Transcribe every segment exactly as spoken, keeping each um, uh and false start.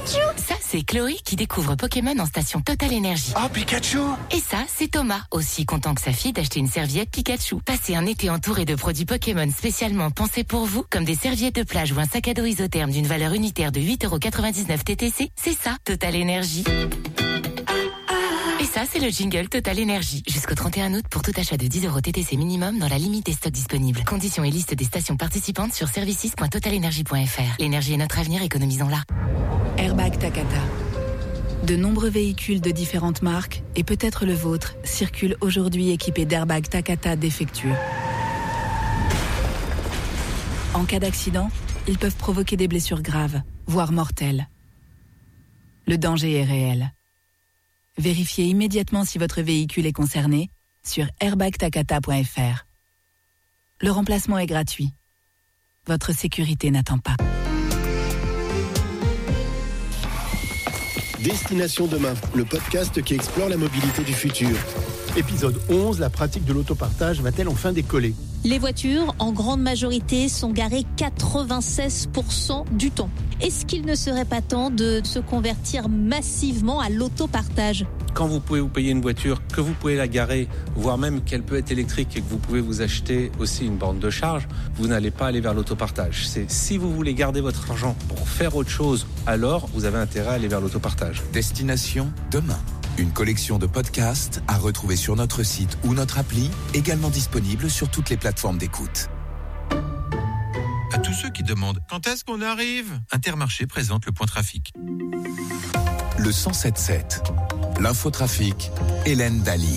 Pikachu. Ça, c'est Chloé qui découvre Pokémon en station Total Énergie. Oh, Pikachu. Et ça, c'est Thomas, aussi content que sa fille d'acheter une serviette Pikachu. Passez un été entouré de produits Pokémon spécialement pensés pour vous, comme des serviettes de plage ou un sac à dos isotherme d'une valeur unitaire de huit euros quatre-vingt-dix-neuf T T C. C'est ça, Total Énergie. Et ça, c'est le jingle Total Énergie. Jusqu'au trente et un août pour tout achat de dix euros T T C minimum dans la limite des stocks disponibles. Conditions et liste des stations participantes sur services point total énergie point f r. L'énergie est notre avenir, économisons-la. Airbag Takata. De nombreux véhicules de différentes marques, et peut-être le vôtre, circulent aujourd'hui équipés d'airbags Takata défectueux. En cas d'accident, ils peuvent provoquer des blessures graves, voire mortelles. Le danger est réel. Vérifiez immédiatement si votre véhicule est concerné sur airbag takata point f r. Le remplacement est gratuit. Votre sécurité n'attend pas. Destination Demain, le podcast qui explore la mobilité du futur. Épisode onze, la pratique de l'autopartage va-t-elle enfin décoller ? Les voitures, en grande majorité, sont garées quatre-vingt-seize pour cent du temps. Est-ce qu'il ne serait pas temps de se convertir massivement à l'autopartage ? Quand vous pouvez vous payer une voiture, que vous pouvez la garer, voire même qu'elle peut être électrique et que vous pouvez vous acheter aussi une borne de charge, vous n'allez pas aller vers l'autopartage. C'est si vous voulez garder votre argent pour faire autre chose, alors vous avez intérêt à aller vers l'autopartage. Destination Demain. Une collection de podcasts à retrouver sur notre site ou notre appli, également disponible sur toutes les plateformes d'écoute. À tous ceux qui demandent quand est-ce qu'on arrive, Intermarché présente le point trafic. Le cent sept sept. L'infotrafic, Hélène Daly.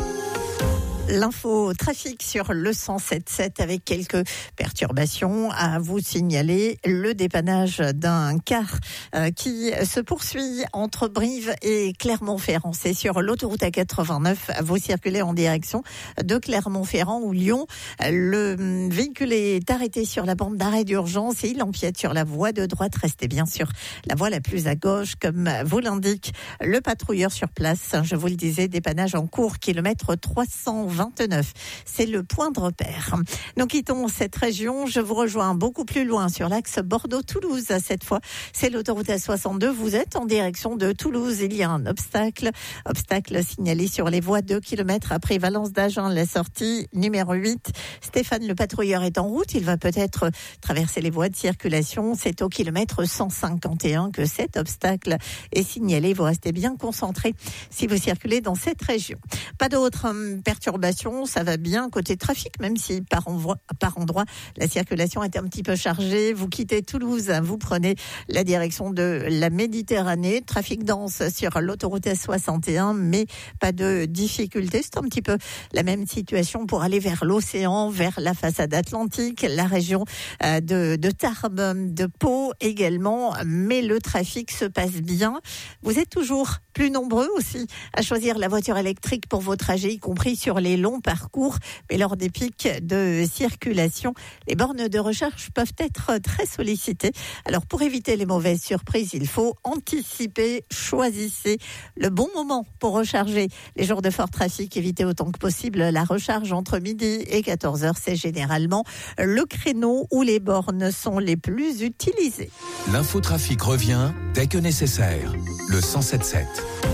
L'info trafic sur le cent sept sept avec quelques perturbations à vous signaler. Le dépannage d'un car euh, qui se poursuit entre Brive et Clermont-Ferrand. C'est sur l'autoroute A quatre-vingt-neuf. Vous circulez en direction de Clermont-Ferrand ou Lyon. Le véhicule est arrêté sur la bande d'arrêt d'urgence et il empiète sur la voie de droite. Restez bien sûr la voie la plus à gauche comme vous l'indique le patrouilleur sur place. Je vous le disais, dépannage en cours, kilomètre trois cent vingt-neuf. C'est le point de repère. Nous quittons cette région. Je vous rejoins beaucoup plus loin sur l'axe Bordeaux-Toulouse. Cette fois, c'est l'autoroute A soixante-deux. Vous êtes en direction de Toulouse. Il y a un obstacle. Obstacle signalé sur les voies deux kilomètres après Valence d'Agen, la sortie numéro huit. Stéphane, le patrouilleur, est en route. Il va peut-être traverser les voies de circulation. C'est au kilomètre cent cinquante et un que cet obstacle est signalé. Vous restez bien concentrés si vous circulez dans cette région. Pas d'autres hum, perturbations. Ça va bien côté trafic, même si par endroit, par endroit la circulation est un petit peu chargée. Vous quittez Toulouse, vous prenez la direction de la Méditerranée. Trafic dense sur l'autoroute A soixante et un, mais pas de difficulté. C'est un petit peu la même situation pour aller vers l'océan, vers la façade atlantique, la région de, de Tarbes, de Pau également. Mais le trafic se passe bien. Vous êtes toujours plus nombreux aussi à choisir la voiture électrique pour vos trajets, y compris sur les longs parcours, mais lors des pics de circulation, les bornes de recharge peuvent être très sollicitées. Alors pour éviter les mauvaises surprises, il faut anticiper, choisissez le bon moment pour recharger. Les jours de fort trafic, évitez autant que possible la recharge entre midi et quatorze heures. C'est généralement le créneau où les bornes sont les plus utilisées. L'infotrafic revient dès que nécessaire. Le cent sept sept.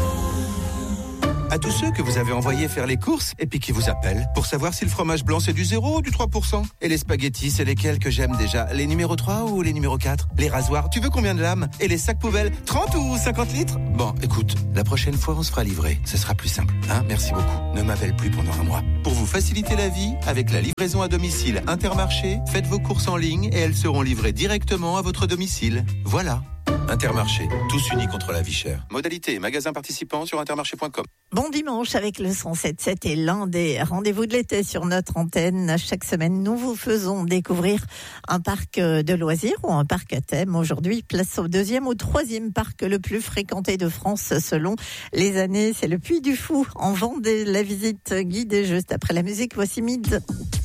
À tous ceux que vous avez envoyés faire les courses et puis qui vous appellent pour savoir si le fromage blanc c'est du zéro ou du trois pour cent. Et les spaghettis, c'est lesquels que j'aime déjà? Les numéros trois ou les numéros quatre? Les rasoirs, tu veux combien de lames? Et les sacs poubelles, trente ou cinquante litres? Bon, écoute, la prochaine fois on se fera livrer. Ce sera plus simple, hein? Merci beaucoup. Ne m'appelle plus pendant un mois. Pour vous faciliter la vie, avec la livraison à domicile Intermarché, faites vos courses en ligne et elles seront livrées directement à votre domicile. Voilà. Intermarché, tous unis contre la vie chère. Modalité et magasin participant sur intermarché point com. Bon dimanche avec le cent sept sept et l'un des rendez-vous de l'été sur notre antenne. Chaque semaine, nous vous faisons découvrir un parc de loisirs ou un parc à thème. Aujourd'hui, place au deuxième ou troisième parc le plus fréquenté de France selon les années. C'est le Puy du Fou en Vendée. La visite guidée juste après la musique. Voici Mid.